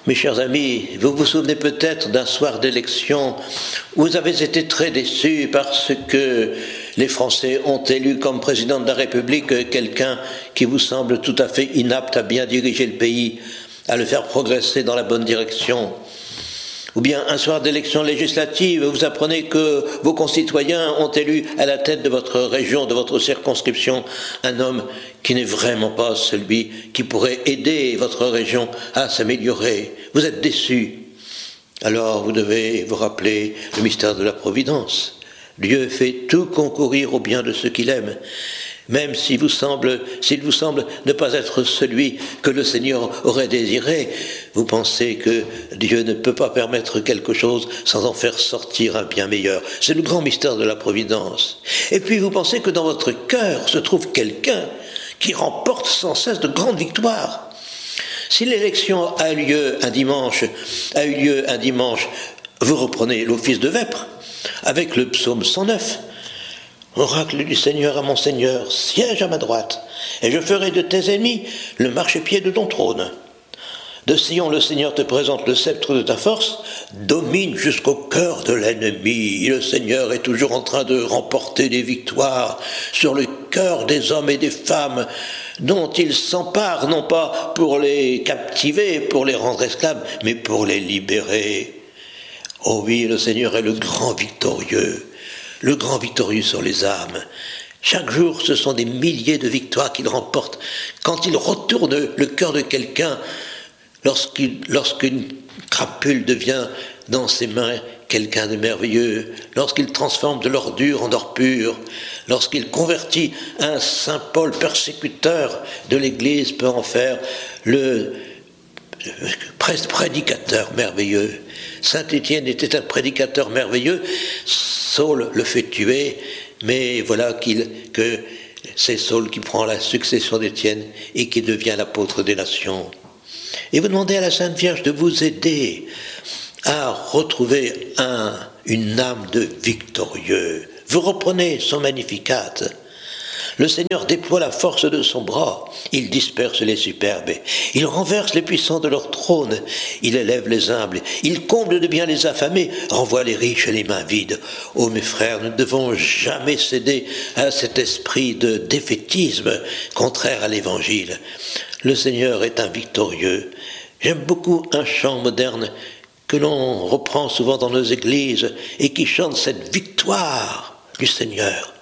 Mes chers amis, vous vous souvenez peut-être d'un soir d'élection où vous avez été très déçus parce que les Français ont élu comme président de la République quelqu'un qui vous semble tout à fait inapte à bien diriger le pays, à le faire progresser dans la bonne direction. Ou bien un soir d'élection législative, vous apprenez que vos concitoyens ont élu à la tête de votre région, de votre circonscription, un homme qui n'est vraiment pas celui qui pourrait aider votre région à s'améliorer. Vous êtes déçus. Alors vous devez vous rappeler le mystère de la Providence. Dieu fait tout concourir au bien de ceux qu'il aime. Même s'il vous semble ne pas être celui que le Seigneur aurait désiré, vous pensez que Dieu ne peut pas permettre quelque chose sans en faire sortir un bien meilleur. C'est le grand mystère de la Providence. Et puis vous pensez que dans votre cœur se trouve quelqu'un qui remporte sans cesse de grandes victoires. Si l'élection a eu lieu un dimanche, vous reprenez l'office de vêpres avec le psaume 109. Oracle du Seigneur à mon Seigneur, siège à ma droite, et je ferai de tes ennemis le marchepied de ton trône. De Sion, le Seigneur te présente le sceptre de ta force, domine jusqu'au cœur de l'ennemi. Le Seigneur est toujours en train de remporter des victoires sur le cœur des hommes et des femmes dont il s'empare, non pas pour les captiver, pour les rendre esclaves, mais pour les libérer. Oh oui, le Seigneur est le grand victorieux sur les âmes. Chaque jour, ce sont des milliers de victoires qu'il remporte. Quand il retourne le cœur de quelqu'un, lorsqu'une crapule devient dans ses mains quelqu'un de merveilleux, lorsqu'il transforme de l'ordure en or pur, lorsqu'il convertit un saint Paul persécuteur de l'Église, peut en faire le prédicateur merveilleux. Saint Étienne était un prédicateur merveilleux, Saul le fait tuer, mais voilà que c'est Saul qui prend la succession d'Étienne et qui devient l'apôtre des nations. Et vous demandez à la Sainte Vierge de vous aider à retrouver une âme de victorieux. Vous reprenez son Magnificat. Le Seigneur déploie la force de son bras, il disperse les superbes, il renverse les puissants de leur trône, il élève les humbles, il comble de bien les affamés, renvoie les riches et les mains vides. Oh mes frères, nous ne devons jamais céder à cet esprit de défaitisme contraire à l'Évangile. Le Seigneur est un victorieux. J'aime beaucoup un chant moderne que l'on reprend souvent dans nos églises et qui chante cette victoire du Seigneur.